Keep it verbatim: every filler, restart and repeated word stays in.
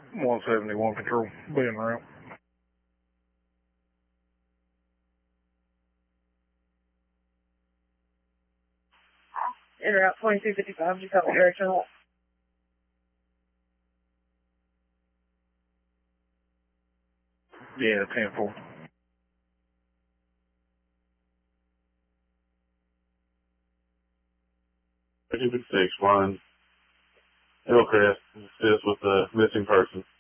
one seventy-one control, being route. In route twenty-two fifty-five, just copy directional. Yeah, ten four. thirty-six, flying Hillcrest, assist with the missing person.